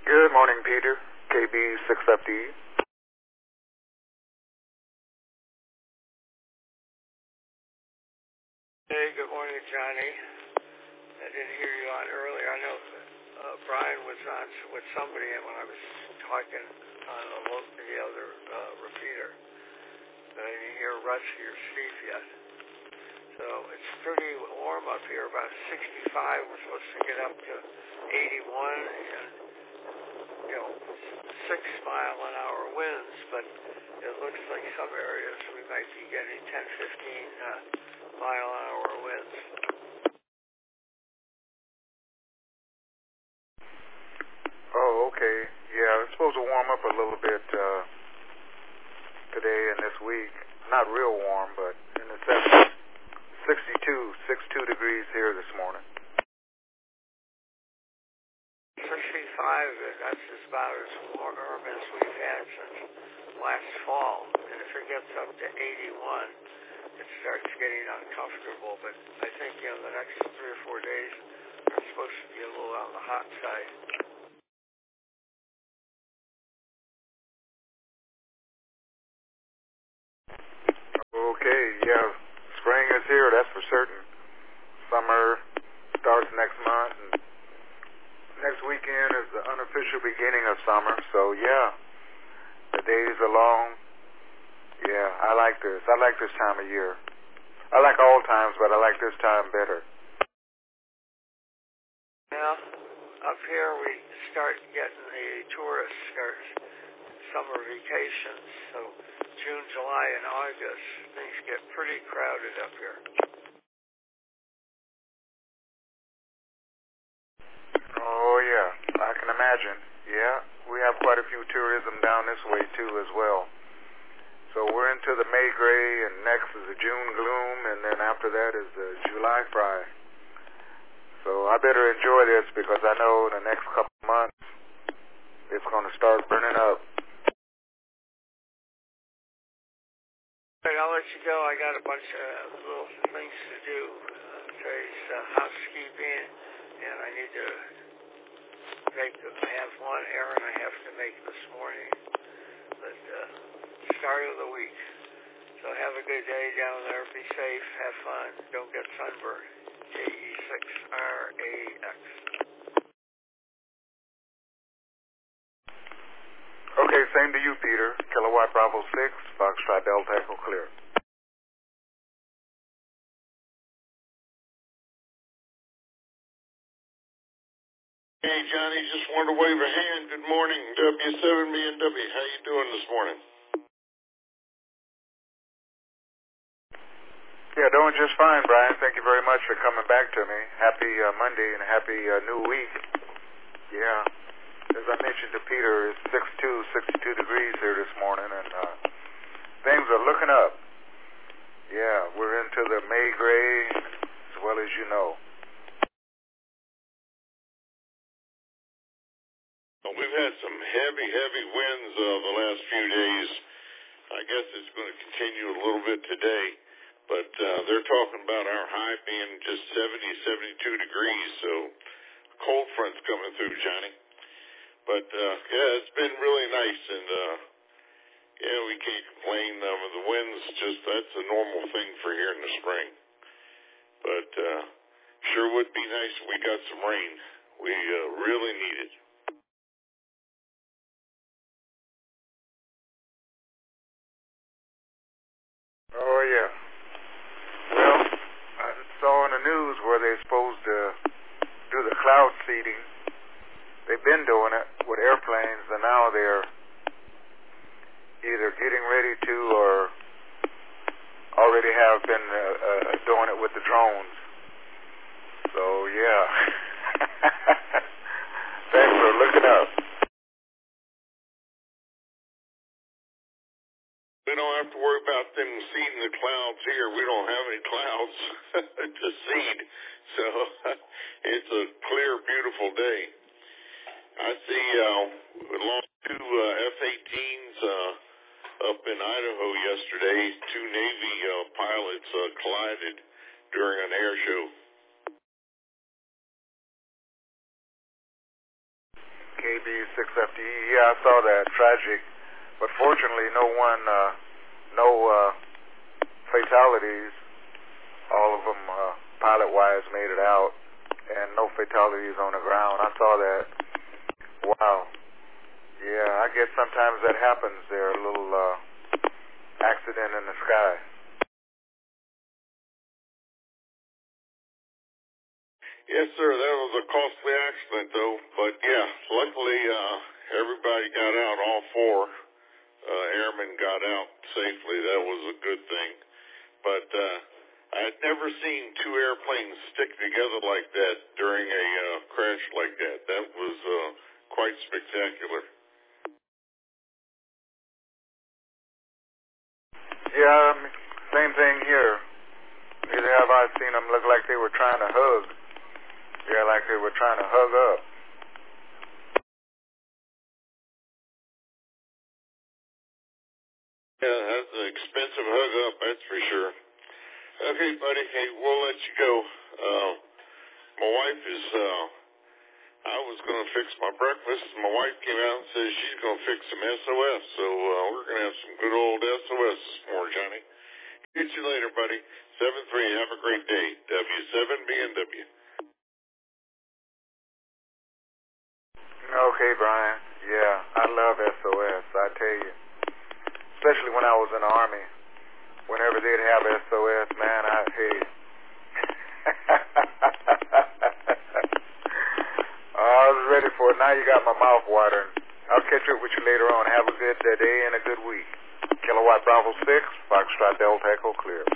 Good morning, Peter. KB6FD. Hey, good morning, Johnny. I didn't hear you on earlier. I know Brian was on with somebody when I was talking on the other repeater. But I didn't hear Rusty or Steve yet. So it's pretty warm up here, about 65. We're supposed to get up to 81 and, 6-mile-an-hour winds, but it looks like some areas we might be getting 10, 15 mile-an-hour winds. Oh, okay. Yeah, it's supposed to warm up a little bit today and this week. Not real warm, but in the 70s. 62 degrees here this morning. 65, that's about as warm as we've had since last fall. And if it gets up to 81, it starts getting uncomfortable. But I think, the next 3 or 4 days are supposed to be a little on the hot side. Okay, yeah. Spring is here, that's for certain. Summer starts next month, and next weekend is the unofficial beginning of summer. So, yeah, the days are long. Yeah, I like this. I like this time of year. I like all times, but I like this time better. Yeah, up here we start getting the tourists start summer vacations. So June, July, and August, things get pretty crowded up here. Oh, yeah, I can imagine. Yeah, we have quite a few tourism down this way, too, as well. So we're into the May gray, and next is the June gloom, and then after that is the July fry. So I better enjoy this because I know in the next couple months it's going to start burning up. All right, I'll let you go. I got a bunch of little things to do. Today's housekeeping, and I need to have one errand I have to make this morning. But start of the week. So have a good day down there. Be safe. Have fun. Don't get sunburned. JE6RAX. Okay, same to you, Peter. Kilowatt Bravo 6, Foxtrot Delta Echo clear. Hey, Johnny, just wanted to wave a hand. Good morning, W7BNW. How you doing this morning? Yeah, doing just fine, Brian. Thank you very much for coming back to me. Happy Monday and happy new week. Yeah, as I mentioned to Peter, it's 62 degrees here this morning, and things are looking up. Yeah, we're into the May gray, as well as you know. Well, we've had some heavy winds the last few days. I guess it's going to continue a little bit today, but they're talking about our high being just 72 degrees, so cold front's coming through, Johnny. But, yeah, it's been really nice, and, yeah, we can't complain. The winds, that's a normal thing for here in the spring. But sure would be nice if we got some rain. We really need it. Oh, yeah. Well, I saw in the news where they're supposed to do the cloud seeding. They've been doing it with airplanes, and now they're either getting ready to or already have been doing it with the drones. So, yeah. Thanks for looking up. We don't have to worry about them seeding the clouds here. We don't have any clouds to seed. So it's a clear, beautiful day. I see we lost 2 F-18s up in Idaho yesterday. 2 Navy pilots collided during an air show. Okay, EB6FDE. Yeah, I saw that. Tragic. But fortunately, no fatalities. All of them, pilot-wise, made it out. And no fatalities on the ground. I saw that. Wow. Yeah, I guess sometimes that happens there. A little accident in the sky. Yes, sir. That was a costly accident, though. But, yeah, luckily everybody got out. All four airmen got out safely. That was a good thing. But I had never seen two airplanes stick together like that during a crash like that. That was quite spectacular. Yeah, same thing here. Neither have I seen them look like they were trying to hug. Yeah, like they were trying to hug up. Yeah, that's an expensive hug up, that's for sure. Okay, buddy, hey, we'll let you go. My wife is, I was going to fix my breakfast, and my wife came out and said she's going to fix some SOS, so we're going to have some good old SOS this morning, Johnny. Get you later, buddy. 7-3, have a great day. W7BNW. Okay, Brian. Yeah, I love SOS, I tell you. Especially when I was in the Army. Whenever they'd have SOS, man, hey. I was ready for it. Now you got my mouth watering. I'll catch up with you later on. Have a good day and a good week. Kilowatt Bravo 6, Foxtrot Delta Echo clear.